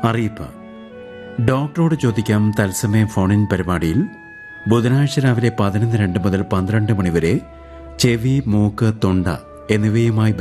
അറിയിപ്പ്. ഡോക്ടറോട് ചോദിക്കാം തത്സമയം ഫോണിൻ പരിപാടിയിൽ ബുധനാഴ്ച രാവിലെ 11:02 മുതൽ 12 മണിവരെ ചെവി, മൂക്ക്, തൊണ്ട എന്നിവയുമായി